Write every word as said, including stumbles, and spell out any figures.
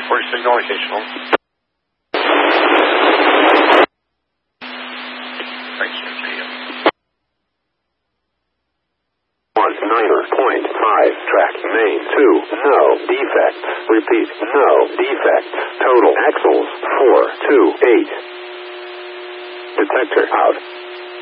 forty signal location. One niner point five, track main two, no defects. Repeat, no defects. Total axles four two eight. Detector out.